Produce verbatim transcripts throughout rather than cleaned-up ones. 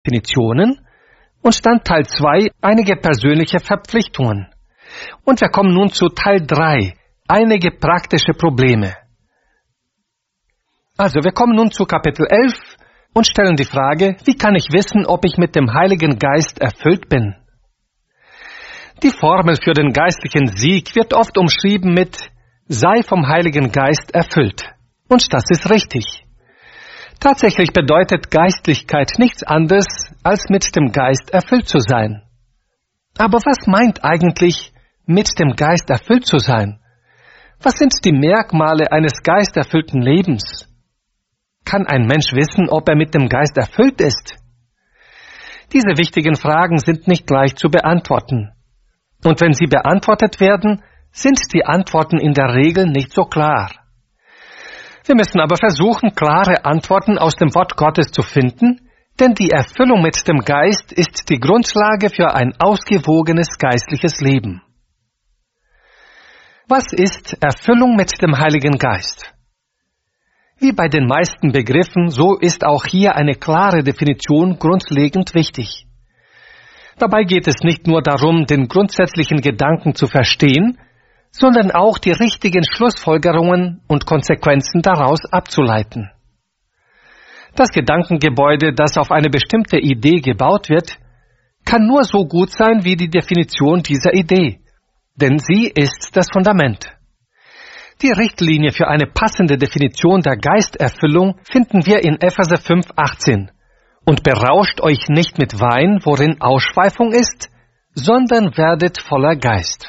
Definitionen und dann Teil zwei, einige persönliche Verpflichtungen. Und wir kommen nun zu Teil drei, einige praktische Probleme. Also, wir kommen nun zu Kapitel elf und stellen die Frage, wie kann ich wissen, ob ich mit dem Heiligen Geist erfüllt bin? Die Formel für den geistlichen Sieg wird oft umschrieben mit sei vom Heiligen Geist erfüllt. Und das ist richtig. Tatsächlich bedeutet Geistlichkeit nichts anderes, als mit dem Geist erfüllt zu sein. Aber was meint eigentlich, mit dem Geist erfüllt zu sein? Was sind die Merkmale eines geisterfüllten Lebens? Kann ein Mensch wissen, ob er mit dem Geist erfüllt ist? Diese wichtigen Fragen sind nicht leicht zu beantworten. Und wenn sie beantwortet werden, sind die Antworten in der Regel nicht so klar. Wir müssen aber versuchen, klare Antworten aus dem Wort Gottes zu finden, denn die Erfüllung mit dem Geist ist die Grundlage für ein ausgewogenes geistliches Leben. Was ist Erfüllung mit dem Heiligen Geist? Wie bei den meisten Begriffen, so ist auch hier eine klare Definition grundlegend wichtig. Dabei geht es nicht nur darum, den grundsätzlichen Gedanken zu verstehen, sondern auch die richtigen Schlussfolgerungen und Konsequenzen daraus abzuleiten. Das Gedankengebäude, das auf eine bestimmte Idee gebaut wird, kann nur so gut sein wie die Definition dieser Idee, denn sie ist das Fundament. Die Richtlinie für eine passende Definition der Geisterfüllung finden wir in Epheser fünf, achtzehn. Und berauscht euch nicht mit Wein, worin Ausschweifung ist, sondern werdet voller Geist.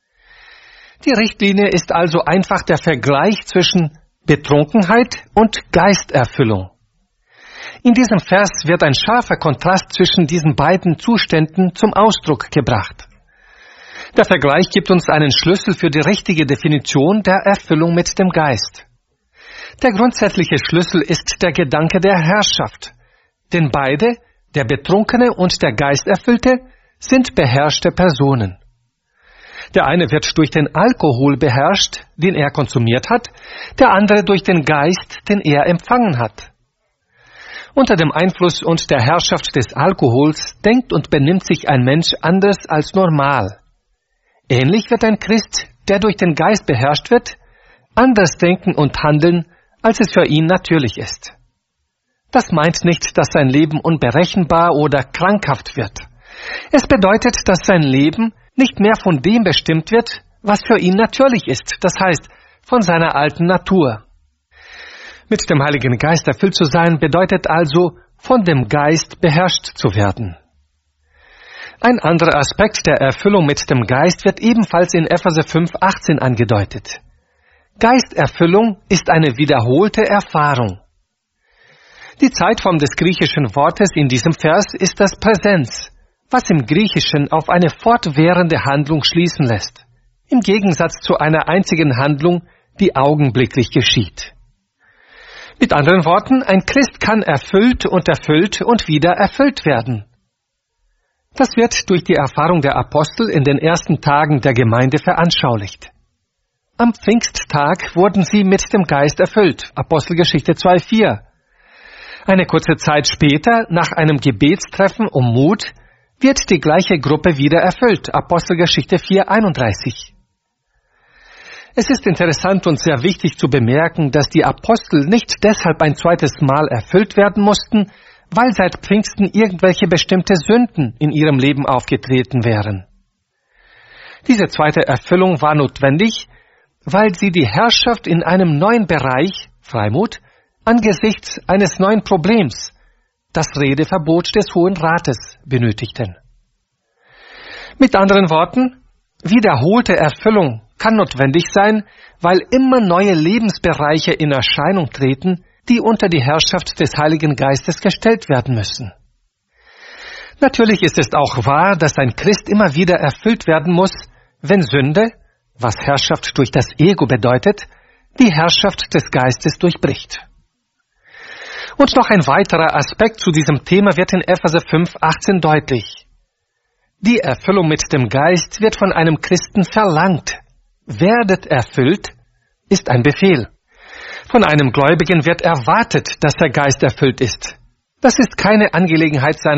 Die Richtlinie ist also einfach der Vergleich zwischen Betrunkenheit und Geisterfüllung. In diesem Vers wird ein scharfer Kontrast zwischen diesen beiden Zuständen zum Ausdruck gebracht. Der Vergleich gibt uns einen Schlüssel für die richtige Definition der Erfüllung mit dem Geist. Der grundsätzliche Schlüssel ist der Gedanke der Herrschaft, denn beide, der Betrunkene und der Geisterfüllte, sind beherrschte Personen. Der eine wird durch den Alkohol beherrscht, den er konsumiert hat, der andere durch den Geist, den er empfangen hat. Unter dem Einfluss und der Herrschaft des Alkohols denkt und benimmt sich ein Mensch anders als normal. Ähnlich wird ein Christ, der durch den Geist beherrscht wird, anders denken und handeln, als es für ihn natürlich ist. Das meint nicht, dass sein Leben unberechenbar oder krankhaft wird. Es bedeutet, dass sein Leben nicht mehr von dem bestimmt wird, was für ihn natürlich ist, das heißt, von seiner alten Natur. Mit dem Heiligen Geist erfüllt zu sein, bedeutet also, von dem Geist beherrscht zu werden. Ein anderer Aspekt der Erfüllung mit dem Geist wird ebenfalls in Epheser fünf, achtzehn angedeutet. Geisterfüllung ist eine wiederholte Erfahrung. Die Zeitform des griechischen Wortes in diesem Vers ist das Präsens, was im Griechischen auf eine fortwährende Handlung schließen lässt, im Gegensatz zu einer einzigen Handlung, die augenblicklich geschieht. Mit anderen Worten, ein Christ kann erfüllt und erfüllt und wieder erfüllt werden. Das wird durch die Erfahrung der Apostel in den ersten Tagen der Gemeinde veranschaulicht. Am Pfingsttag wurden sie mit dem Geist erfüllt, Apostelgeschichte zwei, vier. Eine kurze Zeit später, nach einem Gebetstreffen um Mut, wird die gleiche Gruppe wieder erfüllt, Apostelgeschichte vier, einunddreißig. Es ist interessant und sehr wichtig zu bemerken, dass die Apostel nicht deshalb ein zweites Mal erfüllt werden mussten, weil seit Pfingsten irgendwelche bestimmte Sünden in ihrem Leben aufgetreten wären. Diese zweite Erfüllung war notwendig, weil sie die Herrschaft in einem neuen Bereich, Freimut, angesichts eines neuen Problems, das Redeverbot des Hohen Rates, benötigten. Mit anderen Worten, wiederholte Erfüllung kann notwendig sein, weil immer neue Lebensbereiche in Erscheinung treten, die unter die Herrschaft des Heiligen Geistes gestellt werden müssen. Natürlich ist es auch wahr, dass ein Christ immer wieder erfüllt werden muss, wenn Sünde, was Herrschaft durch das Ego bedeutet, die Herrschaft des Geistes durchbricht. Und noch ein weiterer Aspekt zu diesem Thema wird in Epheser fünf, achtzehn deutlich. Die Erfüllung mit dem Geist wird von einem Christen verlangt. Werdet erfüllt ist ein Befehl. Von einem Gläubigen wird erwartet, dass der Geist erfüllt ist. Das ist keine Angelegenheit seiner